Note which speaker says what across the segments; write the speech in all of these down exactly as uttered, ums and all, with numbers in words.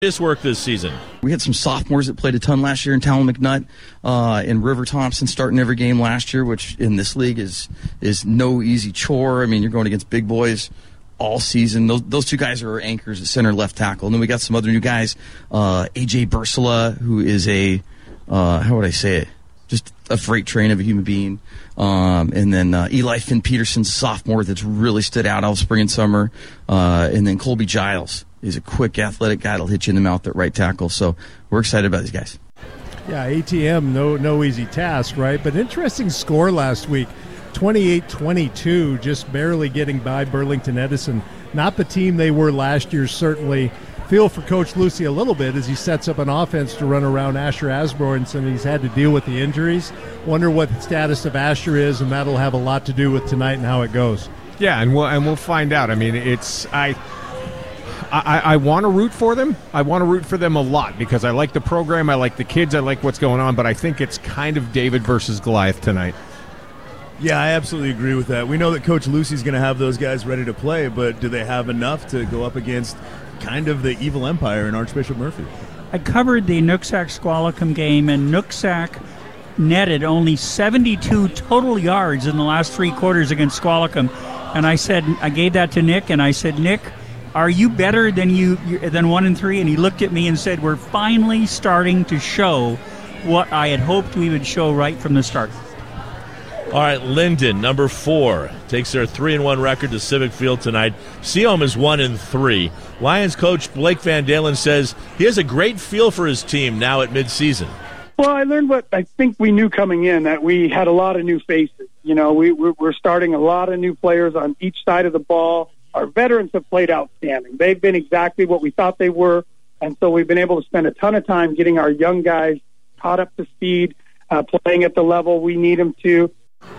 Speaker 1: This work this season.
Speaker 2: We had some sophomores that played a ton last year in Talon McNutt uh, and River Thompson starting every game last year, which in this league is is no easy chore. I mean, you're going against big boys all season. Those those two guys are our anchors at center left tackle. And then we got some other new guys. Uh, A J Bursula, who is a, uh, how would I say it? Just a freight train of a human being. Um, and then uh, Eli Finn Peterson's a sophomore that's really stood out all spring and summer. Uh, and then Colby Giles. He's a quick, athletic guy that'll hit you in the mouth at right tackle. So we're excited about these guys.
Speaker 3: Yeah, A T M, no no easy task, right? But interesting score last week, twenty-eight twenty-two, just barely getting by Burlington Edison. Not the team they were last year, certainly. Feel for Coach Lucy a little bit as he sets up an offense to run around Asher Asbjornson. He's had to deal with the injuries. Wonder what the status of Asher is, and that'll have a lot to do with tonight and how it goes.
Speaker 4: Yeah, and we'll, and we'll find out. I mean, it's – I – I, I want to root for them. I want to root for them a lot because I like the program, I like the kids, I like what's going on, but I think it's kind of David versus Goliath tonight.
Speaker 5: Yeah, I absolutely agree with that. We know that Coach Lucy's going to have those guys ready to play, but do they have enough to go up against kind of the evil empire in Archbishop Murphy?
Speaker 6: I covered the Nooksack-Squalicum game, and Nooksack netted only seventy-two total yards in the last three quarters against Squalicum. And I said, I gave that to Nick, and I said, Nick, are you better than you than one and three? And he looked at me and said, we're finally starting to show what I had hoped we would show right from the start.
Speaker 1: All right, Linden, number four, takes their three and one record to Civic Field tonight. Seaholm is one and three. Lions coach Blake Van Dalen says he has a great feel for his team now at midseason.
Speaker 7: Well, I learned what I think we knew coming in, that we had a lot of new faces. You know, we, we're starting a lot of new players on each side of the ball. Our veterans have played outstanding. They've been exactly what we thought they were, and so we've been able to spend a ton of time getting our young guys caught up to speed, uh, playing at the level we need them to.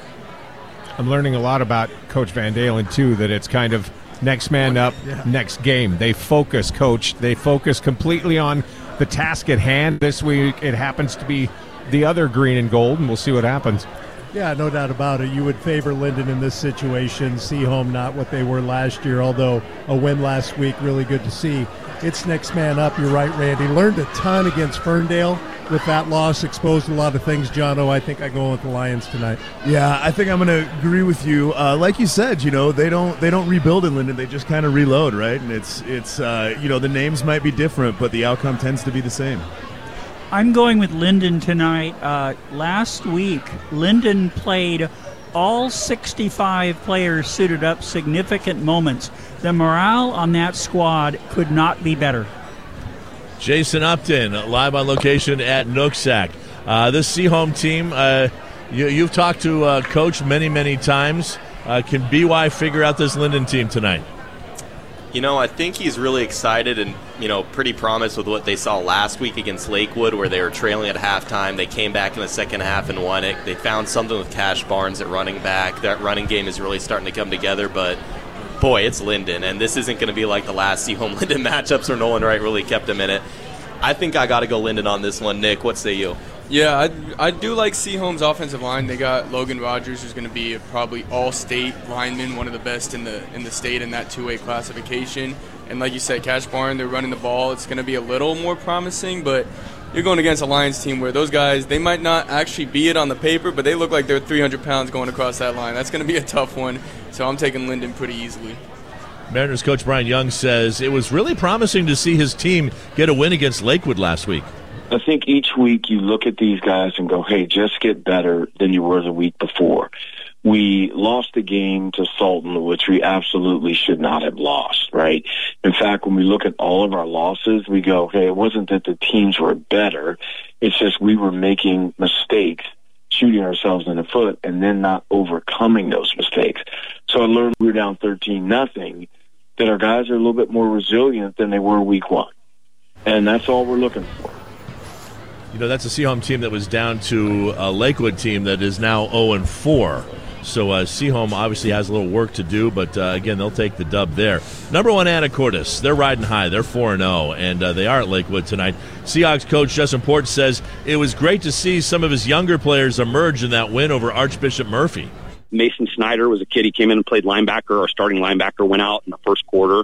Speaker 4: I'm learning a lot about Coach Van Dalen, too, that it's kind of next man up, yeah. next game. They focus, Coach. They focus completely on the task at hand. This week it happens to be the other green and gold, and we'll see what happens.
Speaker 3: Yeah, no doubt about it. You would favor Linden in this situation. Seaholm not what they were last year, although a win last week, really good to see. It's next man up. You're right, Randy. Learned a ton against Ferndale with that loss. Exposed a lot of things, Jono. I think I go with the Lions tonight.
Speaker 5: Yeah, I think I'm going to agree with you. Uh, like you said, you know, they don't they don't rebuild in Linden. They just kind of reload, right? And it's it's uh, you know, the names might be different, but the outcome tends to be the same.
Speaker 6: I'm going with Linden tonight. Uh, last week, Linden played all sixty-five players suited up significant moments. The morale on that squad could not be better.
Speaker 1: Jason Upton, live on location at Nooksack. Uh, this Seaholm team, uh, you, you've talked to uh, Coach many, many times. Uh, can B Y figure out this Linden team tonight?
Speaker 8: You know, I think he's really excited and, you know, pretty promised with what they saw last week against Lakewood, where they were trailing at halftime. They came back in the second half and won it. They found something with Cash Barnes at running back. That running game is really starting to come together, but boy, it's Linden, and this isn't going to be like the last Seaholm-Linden matchups where Nolan Wright really kept them in it. I think I got to go Linden on this one. Nick, what say you?
Speaker 9: Yeah, I, I do like Seaholm's offensive line. They got Logan Rogers, who's going to be a probably all-state lineman, one of the best in the in the state in that two-way classification. And like you said, Cash Barnes, they're running the ball. It's going to be a little more promising, but you're going against a Lions team where those guys, they might not actually be it on the paper, but they look like they're three hundred pounds going across that line. That's going to be a tough one, so I'm taking Linden pretty easily.
Speaker 1: Mariners coach Brian Young says it was really promising to see his team get a win against Lakewood last week.
Speaker 10: I think each week you look at these guys and go, hey, just get better than you were the week before. We lost the game to Sultan, which we absolutely should not have lost, right? In fact, when we look at all of our losses, we go, hey, it wasn't that the teams were better. It's just we were making mistakes, shooting ourselves in the foot, and then not overcoming those mistakes. So I learned we were down thirteen nothing, that our guys are a little bit more resilient than they were week one. And that's all we're looking for.
Speaker 1: You know, that's a Seaholm team that was down to a Lakewood team that is now oh and four. So uh, Seaholm obviously has a little work to do, but uh, again, they'll take the dub there. Number one, Anacortes. They're riding high. They're four and oh, and uh, they are at Lakewood tonight. Seahawks coach Justin Port says it was great to see some of his younger players emerge in that win over Archbishop Murphy.
Speaker 11: Mason Snyder was a kid. He came in and played linebacker. Our starting linebacker went out in the first quarter,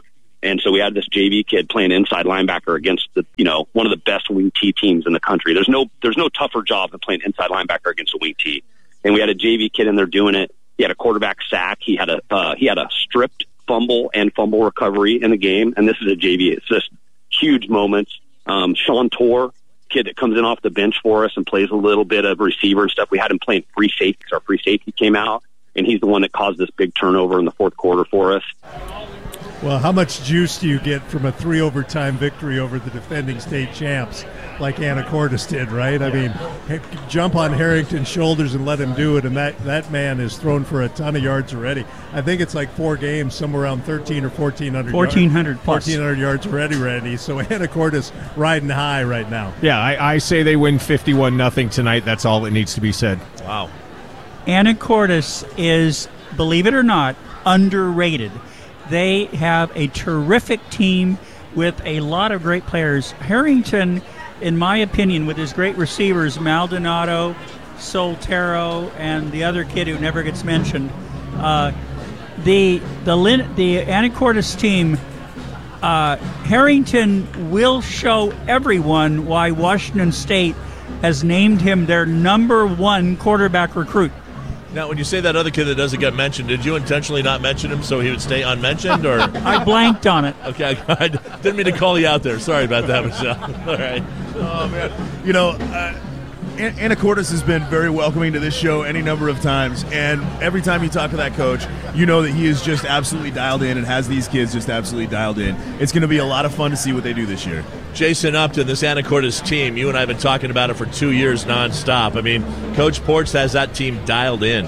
Speaker 11: And so we had this J V kid playing inside linebacker against the, you know, one of the best wing T teams in the country. There's no, there's no tougher job than playing inside linebacker against a wing T. And we had a J V kid in there doing it. He had a quarterback sack. He had a, uh, he had a stripped fumble and fumble recovery in the game. And this is a J V. It's just huge moments. Um, Sean Torr, kid that comes in off the bench for us and plays a little bit of receiver and stuff. We had him playing free safety because our free safety came out, and he's the one that caused this big turnover in the fourth quarter for us.
Speaker 3: Well, how much juice do you get from a three overtime victory over the defending state champs like Anacortes did, right? I mean, jump on Harrington's shoulders and let him do it, and that, that man is thrown for a ton of yards already. I think it's like four games, somewhere around thirteen or fourteen hundred
Speaker 6: fourteen hundred plus.
Speaker 3: fourteen hundred yards already, Randy. So Anacortes riding high right now.
Speaker 4: Yeah, I, I say they win fifty-one nothing tonight. That's all that needs to be said.
Speaker 1: Wow.
Speaker 6: Anacortes is, believe it or not, underrated. They have a terrific team with a lot of great players. Harrington, in my opinion, with his great receivers, Maldonado, Soltero, and the other kid who never gets mentioned, uh, the the the Anacortes team, uh, Harrington will show everyone why Washington State has named him their number one quarterback recruit.
Speaker 1: Now, when you say that other kid that doesn't get mentioned, did you intentionally not mention him so he would stay unmentioned? Or
Speaker 6: I blanked on it.
Speaker 1: Okay, I didn't mean to call you out there. Sorry about that, Michelle. All right.
Speaker 5: Oh, man. You know, uh, Anacortes has been very welcoming to this show any number of times, and every time you talk to that coach, you know that he is just absolutely dialed in and has these kids just absolutely dialed in. It's going to be a lot of fun to see what they do this year.
Speaker 1: Jason Upton, this Anacortes team, you and I have been talking about it for two years nonstop. I mean, Coach Ports has that team dialed in.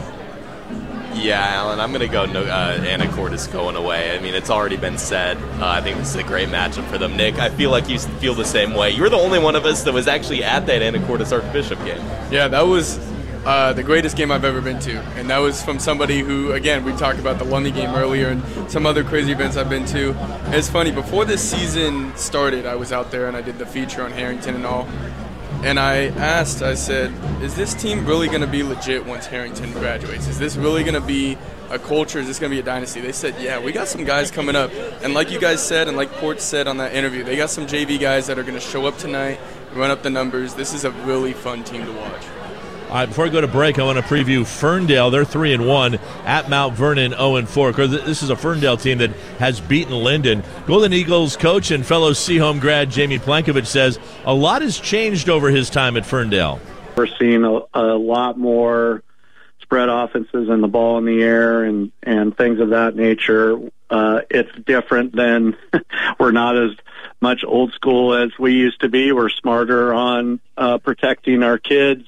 Speaker 8: Yeah, Alan, I'm going to go no, uh, Anacortes going away. I mean, it's already been said. Uh, I think this is a great matchup for them. Nick, I feel like you feel the same way. You're the only one of us that was actually at that Anacortes Archbishop game.
Speaker 9: Yeah, that was uh, the greatest game I've ever been to. And that was from somebody who, again, we talked about the Lundy game earlier and some other crazy events I've been to. And it's funny, before this season started, I was out there and I did the feature on Harrington and all. And I asked, I said, is this team really going to be legit once Harrington graduates? Is this really going to be a culture? Is this going to be a dynasty? They said, yeah, we got some guys coming up. And like you guys said, and like Ports said on that interview, they got some J V guys that are going to show up tonight, run up the numbers. This is a really fun team to watch.
Speaker 1: All right, before we go to break, I want to preview Ferndale. They're three and one at Mount Vernon, zero and four. This is a Ferndale team that has beaten Linden. Golden Eagles coach and fellow Seaholm grad Jamie Plankovich says a lot has changed over his time at Ferndale.
Speaker 12: We're seeing a, a lot more spread offenses and the ball in the air and, and things of that nature. Uh, it's different than we're not as much old school as we used to be. We're smarter on uh, protecting our kids.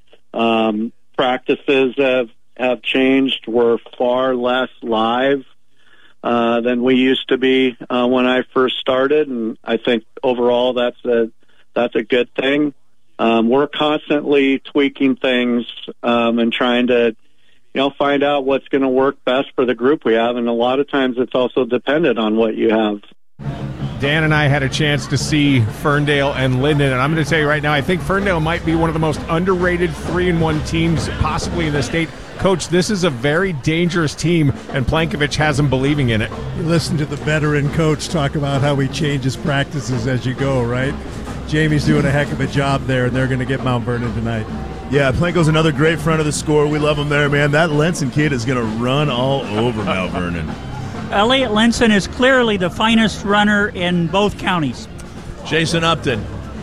Speaker 12: Um, practices have, have changed. We're far less live uh, than we used to be uh, when I first started, and I think overall that's a that's a good thing. Um, we're constantly tweaking things um, and trying to, you know, find out what's going to work best for the group we have, and a lot of times it's also dependent on what you have.
Speaker 4: Dan and I had a chance to see Ferndale and Linden, and I'm going to tell you right now, I think Ferndale might be one of the most underrated three and one teams possibly in the state. Coach, this is a very dangerous team, and Plankovich has them believing in it.
Speaker 3: You listen to the veteran coach talk about how he changes practices as you go, right? Jamie's doing a heck of a job there, and they're going to get Mount Vernon tonight.
Speaker 5: Yeah, Planko's another great front of the score. We love him there, man. That Lenson kid is going to run all over Mount Vernon.
Speaker 6: Elliot Lenson is clearly the finest runner in both counties.
Speaker 1: Jason Upton.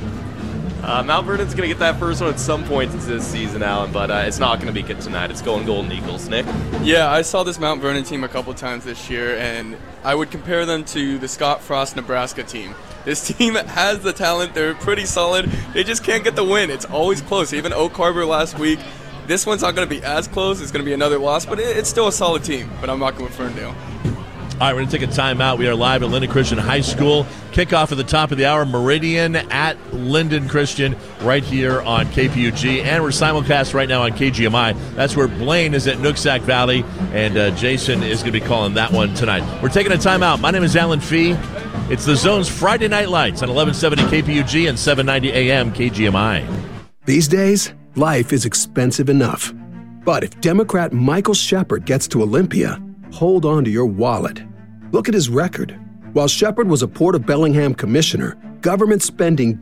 Speaker 8: Uh, Mount Vernon's going to get that first one at some point this season, Alan, but uh, it's not going to be good tonight. It's going Golden Eagles. Nick?
Speaker 9: Yeah, I saw this Mount Vernon team a couple times this year, and I would compare them to the Scott Frost Nebraska team. This team has the talent. They're pretty solid. They just can't get the win. It's always close. Even Oak Harbor last week. This one's not going to be as close. It's going to be another loss, but it, it's still a solid team. But I'm rocking with Ferndale.
Speaker 1: All right, we're going to take a timeout. We are live at Linden Christian High School. Kickoff at the top of the hour, Meridian at Linden Christian, right here on K P U G. And we're simulcast right now on K G M I. That's where Blaine is at Nooksack Valley, and uh, Jason is going to be calling that one tonight. We're taking a timeout. My name is Alan Fee. It's the Zone's Friday Night Lights on eleven seventy K P U G and seven ninety A M K G M I.
Speaker 13: These days, life is expensive enough. But if Democrat Michael Shepard gets to Olympia, hold on to your wallet. Look at his record. While Shepard was a Port of Bellingham commissioner, government spending